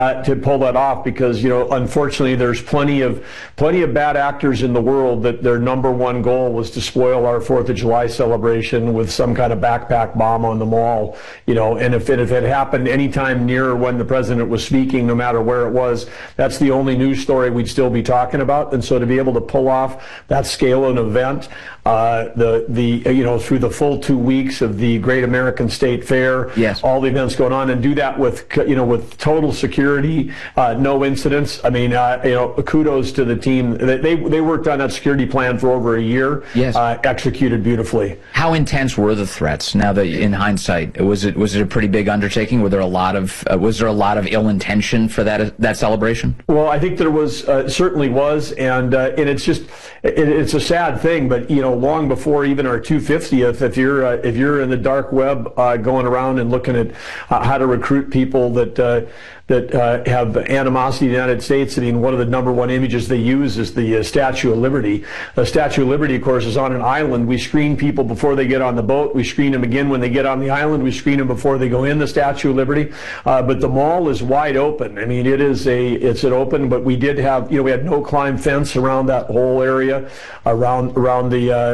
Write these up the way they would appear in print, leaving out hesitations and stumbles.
to pull that off, because unfortunately there's plenty of bad actors in the world that their number one goal was to spoil our 4th of July celebration with some kind of backpack bomb on the mall. And if it had happened anytime near when the president was speaking, no matter where it was, that's the only news story we'd still be talking about. And so to be able to pull off that scale of an event, through the full 2 weeks of the Great American State Fair, yes, all the events going on, and do that with total security, no incidents. I mean, kudos to the team. They worked on that security plan for over a year. Yes, executed beautifully. How intense were the threats? Now that in hindsight, was it a pretty big undertaking? Was there a lot of ill intention for that celebration? Well, I think there was, certainly was, and it's just it's a sad thing, but long before even our 250th, if you're in the dark web going around and looking at how to recruit people that have animosity to the United States, I mean, one of the number one images they use is the Statue of Liberty. The Statue of Liberty, of course, is on an island. We screen people before they get on the boat. We screen them again when they get on the island. We screen them before they go in the Statue of Liberty. But the mall is wide open. I mean, it's an open, but we did have, we had no climb fence around that whole area, around where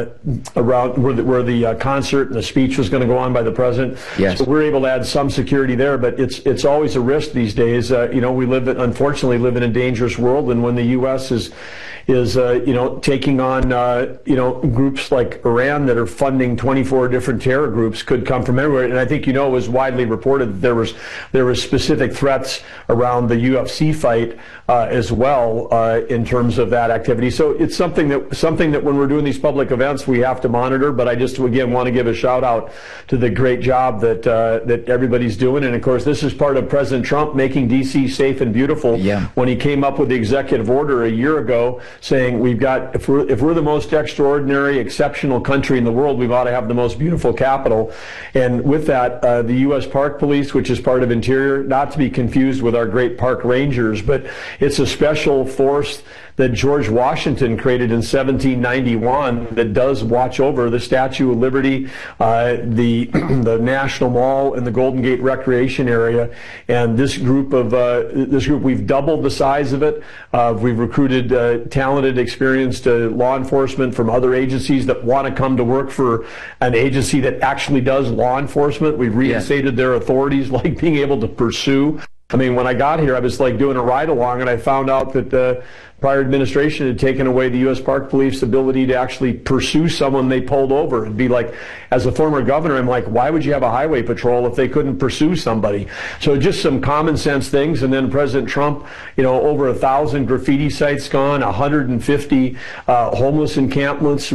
the concert and the speech was going to go on by the president. Yes. So we're able to add some security there, but it's always a risk these days. We unfortunately live in a dangerous world, and when the U.S. is taking on groups like Iran that are funding 24 different terror groups, could come from everywhere. And I think it was widely reported that there was specific threats around the UFC fight as well in terms of that activity. So it's something that when we're doing these public events we have to monitor. But I just again want to give a shout out to the great job that everybody's doing. And of course, this is part of President Trump making D.C. safe and beautiful. Yeah. When he came up with the executive order a year ago saying if we're the most extraordinary, exceptional country in the world, we ought to have the most beautiful capital. And with that, the U.S. Park Police, which is part of Interior, not to be confused with our great park rangers, but it's a special force that George Washington created in 1791 that does watch over the Statue of Liberty, the National Mall, and the Golden Gate Recreation Area. And this group, we've doubled the size of it. We've recruited talented, experienced law enforcement from other agencies that want to come to work for an agency that actually does law enforcement. We've reinstated their authorities, like being able to pursue. I mean, when I got here, I was like doing a ride along, and I found out that the prior administration had taken away the U.S. Park Police ability to actually pursue someone they pulled over. It'd be like, as a former governor, I'm like, why would you have a highway patrol if they couldn't pursue somebody? So just some common sense things. And then President Trump, over 1,000 graffiti sites gone, 150 homeless encampments,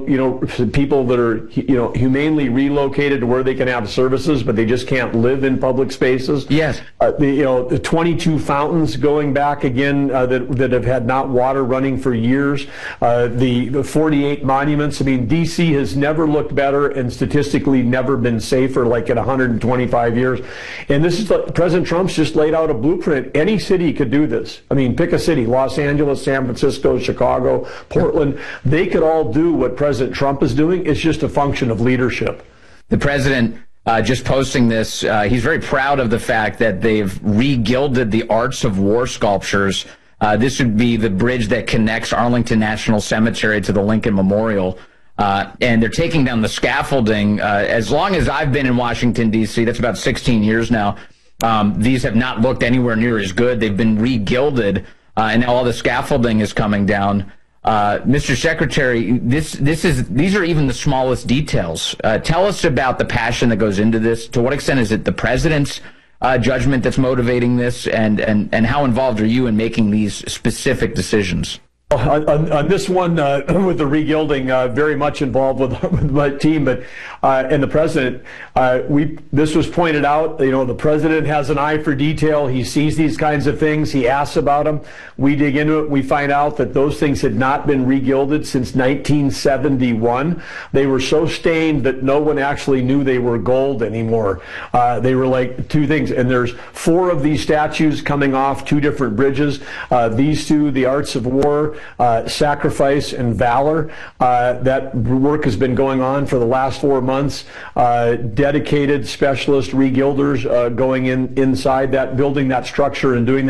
people that are, humanely relocated to where they can have services, but they just can't live in public spaces. Yes. The 22 fountains going back again that have had not water running for years. The 48 monuments. I mean, D.C. has never looked better and statistically never been safer, like in 125 years. And this is President Trump's just laid out a blueprint. Any city could do this. I mean, pick a city: Los Angeles, San Francisco, Chicago, Portland. They could all do what President Trump is doing. It's just a function of leadership. The president just posting this, he's very proud of the fact that they've re-gilded the Arts of War sculptures. This would be the bridge that connects Arlington National Cemetery to the Lincoln Memorial. And they're taking down the scaffolding. As long as I've been in Washington, D.C., that's about 16 years now, these have not looked anywhere near as good. They've been re-gilded, and now all the scaffolding is coming down. Mr. Secretary, these are even the smallest details. Tell us about the passion that goes into this. To what extent is it the president's judgment that's motivating this, and how involved are you in making these specific decisions? On this one, with the regilding, very much involved with my team, but and the president. This was pointed out. The president has an eye for detail. He sees these kinds of things. He asks about them. We dig into it. We find out that those things had not been regilded since 1971. They were so stained that no one actually knew they were gold anymore. They were like two things. And there's 4 of these statues coming off 2 different bridges. These two, the Arts of War. sacrifice and valor. That work has been going on for the last 4 months. Dedicated specialist regilders going inside that building, that structure, and doing that.